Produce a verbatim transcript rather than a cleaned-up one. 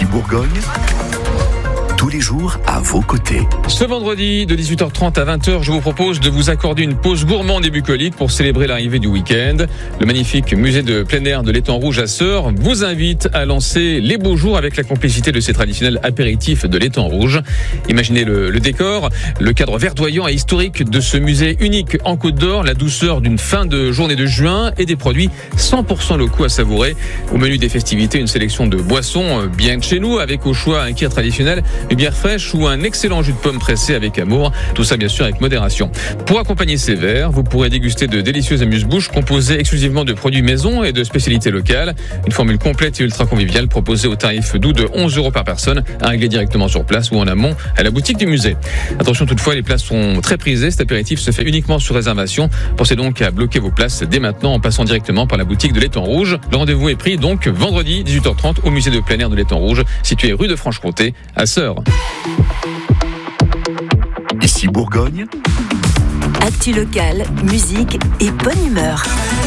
Bourgogne, tous les jours à vos côtés. Ce vendredi de dix-huit heures trente à vingt heures, je vous propose de vous accorder une pause gourmande et bucolique pour célébrer l'arrivée du week-end. Le magnifique musée de plein air de l'Étang Rouge à Seurre vous invite à lancer les beaux jours avec la complicité de ses traditionnels apéritifs de l'Étang Rouge. Imaginez le, le décor, le cadre verdoyant et historique de ce musée unique en Côte d'Or, la douceur d'une fin de journée de juin et des produits cent pour cent locaux à savourer. Au menu des festivités, une sélection de boissons bien de chez nous avec au choix un kir traditionnel, une bière fraîche ou un excellent jus de pomme pressé avec amour. Tout ça bien sûr avec modération. Pour accompagner ces verres, vous pourrez déguster de délicieuses amuse-bouches composées exclusivement de produits maison et de spécialités locales. Une formule complète et ultra conviviale proposée au tarif doux de onze euros par personne, à régler directement sur place ou en amont à la boutique du musée. Attention toutefois, les places sont très prisées. Cet apéritif se fait uniquement sur réservation. Pensez donc à bloquer vos places dès maintenant en passant directement par la boutique de l'Étang Rouge. Le rendez-vous est pris donc vendredi dix-huit heures trente au musée de plein air de l'Étang Rouge, situé rue de Franche-Comté à Seurre. Ici Bourgogne. Actu locale, musique et bonne humeur.